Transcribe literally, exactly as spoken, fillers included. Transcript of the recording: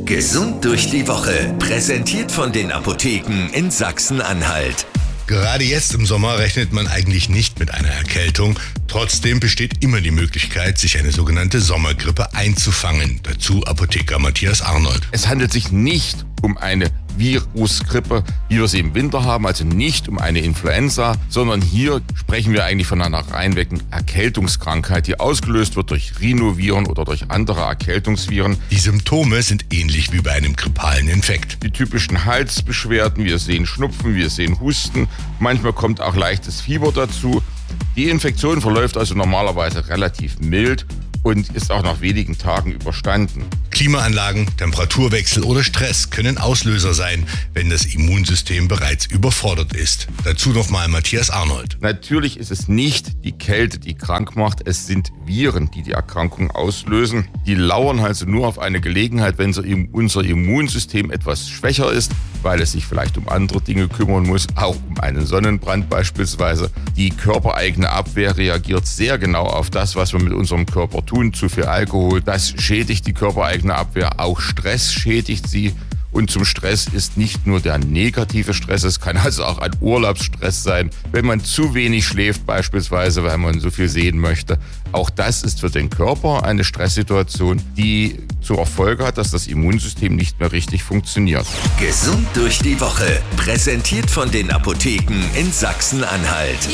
Gesund durch die Woche, präsentiert von den Apotheken in Sachsen-Anhalt. Gerade jetzt im Sommer rechnet man eigentlich nicht mit einer Erkältung. Trotzdem besteht immer die Möglichkeit, sich eine sogenannte Sommergrippe einzufangen. Dazu Apotheker Matthias Arnold. Es handelt sich nicht um eine Virusgrippe, wie wir sie im Winter haben, also nicht um eine Influenza, sondern hier sprechen wir eigentlich von einer reinwecken Erkältungskrankheit, die ausgelöst wird durch Rhinoviren oder durch andere Erkältungsviren. Die Symptome sind ähnlich wie bei einem grippalen Infekt. Die typischen Halsbeschwerden, wir sehen Schnupfen, wir sehen Husten, manchmal kommt auch leichtes Fieber dazu. Die Infektion verläuft also normalerweise relativ mild und ist auch nach wenigen Tagen überstanden. Klimaanlagen, Temperaturwechsel oder Stress können Auslöser sein, wenn das Immunsystem bereits überfordert ist. Dazu nochmal Matthias Arnold. Natürlich ist es nicht die Kälte, die krank macht, es sind Viren, die die Erkrankung auslösen. Die lauern also nur auf eine Gelegenheit, wenn unser Immunsystem etwas schwächer ist, weil es sich vielleicht um andere Dinge kümmern muss, auch um einen Sonnenbrand beispielsweise. Die körpereigene Abwehr reagiert sehr genau auf das, was wir mit unserem Körper tun. Zu viel Alkohol, das schädigt die körpereigene Abwehr, auch Stress schädigt sie. Und zum Stress ist nicht nur der negative Stress, es kann also auch ein Urlaubsstress sein, wenn man zu wenig schläft beispielsweise, weil man so viel sehen möchte. Auch das ist für den Körper eine Stresssituation, die zur Folge hat, dass das Immunsystem nicht mehr richtig funktioniert. Gesund durch die Woche, präsentiert von den Apotheken in Sachsen-Anhalt.